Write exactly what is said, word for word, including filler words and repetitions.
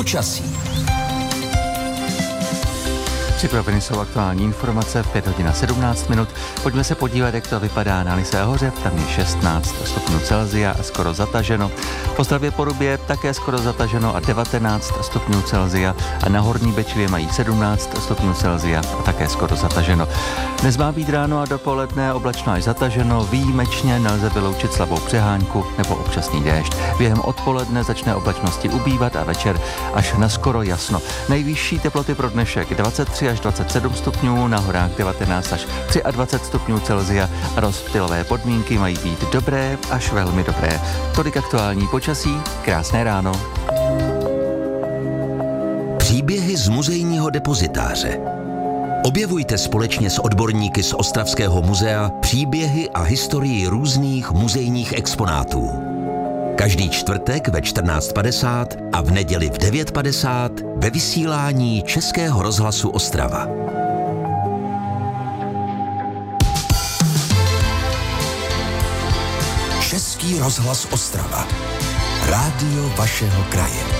Počasí. Připraveny jsou aktuální informace v pět hodin a sedmnáct minut. Pojďme se podívat, jak to vypadá na Lysé hoře. Tam je šestnáct stupňů Celsia a skoro zataženo. V Ostravě Porubě také skoro zataženo a devatenáct stupňů Celsia. A na Horní Bečvě mají sedmnáct stupňů Celsia a také skoro zataženo. Dnes má být ráno a dopoledne oblačno až zataženo. Výjimečně nelze vyloučit slabou přehánku nebo občasný déšť. Během odpoledne začne oblačnosti ubývat a večer až na skoro jasno. Nejvyšší teploty pro dnešek dvacet tři až dvacet sedm stupňů, na horách devatenáct až dvacet tři stupňů Celsia a rozptylové podmínky mají být dobré až velmi dobré. Tolik aktuální počasí, krásné ráno. Příběhy z muzejního depozitáře. Objevujte společně s odborníky z Ostravského muzea příběhy a historii různých muzejních exponátů. Každý čtvrtek ve čtrnáct padesát a v neděli v devět padesát ve vysílání Českého rozhlasu Ostrava. Český rozhlas Ostrava. Rádio vašeho kraje.